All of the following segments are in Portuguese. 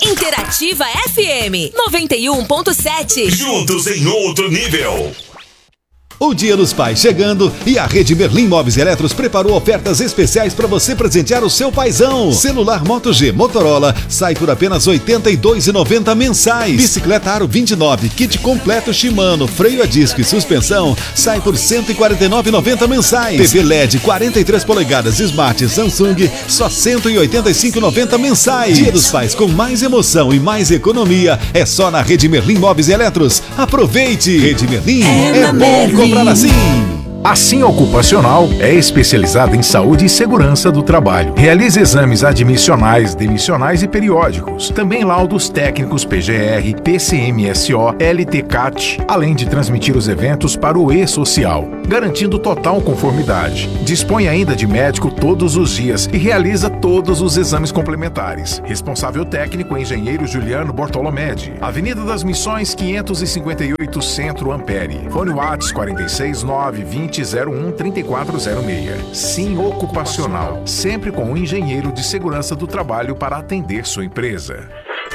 Interativa FM 91.7. Juntos em outro nível. O Dia dos Pais chegando e a Rede Merlin Móveis e Eletros preparou ofertas especiais para você presentear o seu paizão. Celular Moto G Motorola sai por apenas R$ 82,90 mensais. Bicicleta Aro 29, kit completo Shimano, freio a disco e suspensão sai por R$ 149,90 mensais. TV LED 43 polegadas Smart Samsung só R$ 185,90 mensais. Dia dos Pais com mais emoção e mais economia é só na Rede Merlin Móveis e Eletros. Aproveite! Rede Merlin é bom comprar assim. A Sim Ocupacional é especializada em saúde e segurança do trabalho. Realiza exames admissionais, demissionais e periódicos. Também laudos técnicos PGR, PCMSO, LTCAT, além de transmitir os eventos para o E-Social, garantindo total conformidade. Dispõe ainda de médico todos os dias e realiza todos os exames complementares. Responsável técnico Engenheiro Juliano Bortolomede. Avenida das Missões 558 Centro Ampere. Fone WhatsApp 469 20 01 3406. Sim Ocupacional, sempre com um engenheiro de segurança do trabalho para atender sua empresa.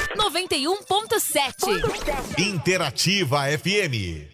91.7. Interativa FM.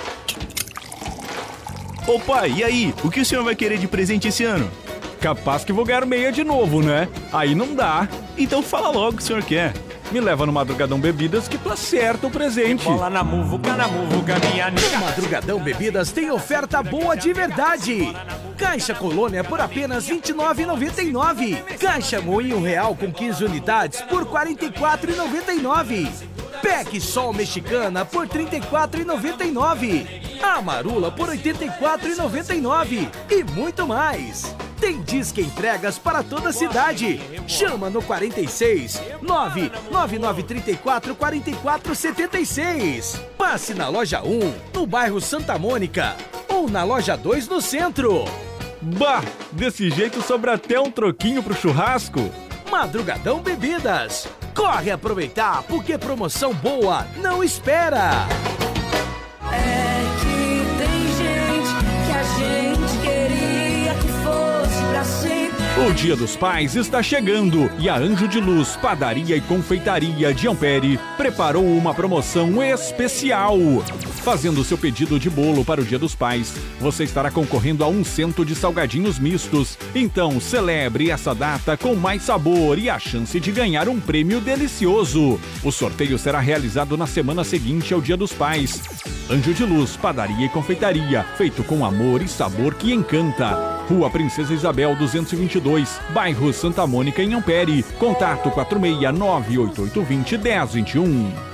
Ô pai, e aí? O que o senhor vai querer de presente esse ano? Capaz que vou ganhar meia de novo, né? Aí não dá. Então fala logo o que o senhor quer. Me leva no Madrugadão Bebidas que tu acerta o presente. Bola na muvuca, minha nega. Madrugadão Bebidas tem oferta boa de verdade. Caixa Colônia por apenas R$ 29,99. Caixa Moinho Real com 15 unidades por R$ 44,99. Pack Sol Mexicana por R$ 34,99. Amarula por R$ 84,99. E muito mais. Tem disque entregas para toda a cidade. Chama no 46 99934 4476. Passe na loja 1, no bairro Santa Mônica, ou na loja 2 no centro. Bah, desse jeito sobra até um troquinho pro churrasco. Madrugadão Bebidas. Corre aproveitar, porque promoção boa não espera. É que tem gente que a gente queria que fosse pra sempre. O Dia dos Pais está chegando e a Anjo de Luz Padaria e Confeitaria de Ampere preparou uma promoção especial. Fazendo seu pedido de bolo para o Dia dos Pais, você estará concorrendo a 1 cento de salgadinhos mistos. Então, celebre essa data com mais sabor e a chance de ganhar um prêmio delicioso. O sorteio será realizado na semana seguinte ao Dia dos Pais. Anjo de Luz Padaria e Confeitaria, feito com amor e sabor que encanta. Rua Princesa Isabel 222, bairro Santa Mônica, em Ampere. Contato 46988201021.